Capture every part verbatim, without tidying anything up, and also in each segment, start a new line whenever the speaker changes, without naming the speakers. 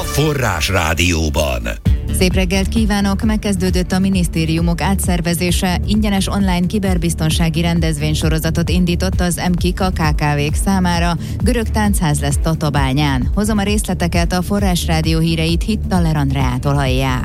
Forrás Rádióban.
Szép reggelt kívánok! Megkezdődött a minisztériumok átszervezése. Ingyenes online kiberbiztonsági rendezvénysorozatot indított az em kik a ká ká vék számára. Görög táncház lesz Tatabányán. Hozom a részleteket, a Forrás Rádió híreit Hittaler Andreától hallják.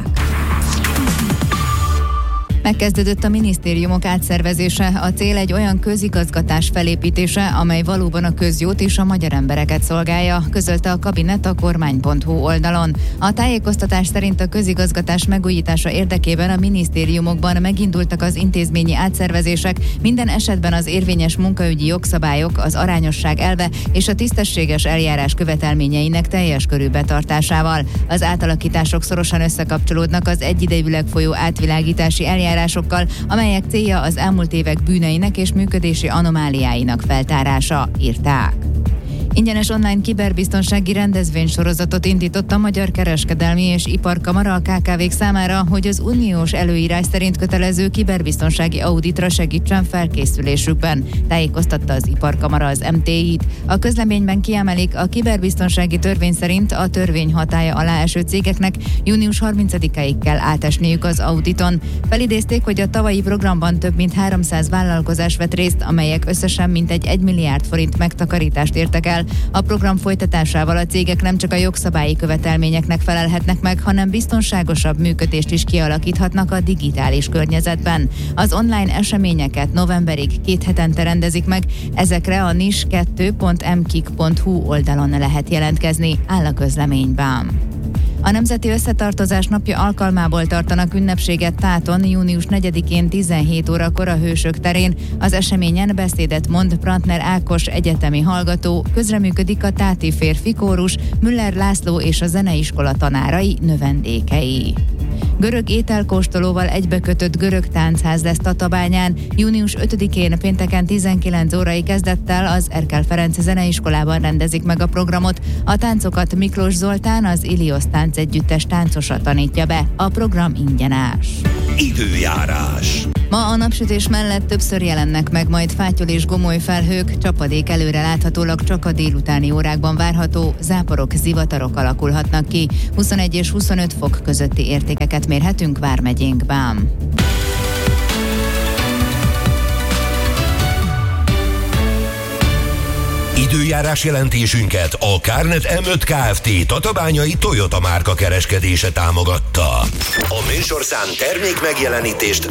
Megkezdődött a minisztériumok átszervezése. A cél egy olyan közigazgatás felépítése, amely valóban a közjót és a magyar embereket szolgálja, közölte a kabinet a kormány pont hu oldalon. A tájékoztatás szerint a közigazgatás megújítása érdekében a minisztériumokban megindultak az intézményi átszervezések, minden esetben az érvényes munkaügyi jogszabályok, az arányosság elve és a tisztességes eljárás követelményeinek teljes körű betartásával. Az átalakítások szorosan összekapcsolódnak az egyidejűleg folyó átvilágítási eljárás, amelyek célja az elmúlt évek bűneinek és működési anomáliáinak feltárása, írták. Ingyenes online kiberbiztonsági rendezvénysorozatot indított a Magyar Kereskedelmi és Iparkamara a ká ká vék számára, hogy az uniós előírás szerint kötelező kiberbiztonsági auditra segítsen felkészülésükben, tájékoztatta az Iparkamara az em té í-t. A közleményben kiemelik, a kiberbiztonsági törvény szerint a törvény hatálya alá eső cégeknek június harmincadikáig kell átesniük az auditon. Felidézték, hogy a tavalyi programban több mint háromszáz vállalkozás vett részt, amelyek összesen mintegy egy milliárd forint megtakarítást értek el. A program folytatásával a cégek nem csak a jogszabályi követelményeknek felelhetnek meg, hanem biztonságosabb működést is kialakíthatnak a digitális környezetben. Az online eseményeket novemberig két hetente rendezik meg, ezekre a nis kettő pont em kik pont hu oldalon lehet jelentkezni, áll a közleményben. A Nemzeti Összetartozás napja alkalmából tartanak ünnepséget Táton június negyedikén tizenhét órakor a Hősök terén. Az eseményen beszédet mond Prantner Ákos egyetemi hallgató, közreműködik a táti férfi kórus, Müller László és a zeneiskola tanárai, növendékei. Görög ételkóstolóval egybekötött görög táncház lesz Tatabányán. június ötödikén pénteken tizenkilenc órai kezdettel az Erkel Ferenc zeneiskolában rendezik meg a programot. A táncokat Miklós Zoltán, az Ilios táncegyüttes táncosa tanítja be. A program ingyenes.
Időjárás.
Ma a napsütés mellett többször jelennek meg majd fátyol és gomoly felhők, csapadék előre láthatólag csak a délutáni órákban várható, záporok, zivatarok alakulhatnak ki. huszonegy és huszonöt fok közötti értékeket mérhetünk vármegyénkben.
Időjárás jelentésünket a Kárnet em öt Kft. Tatabányai Toyota márka kereskedése támogatta. A műsorszám termék megjelenítést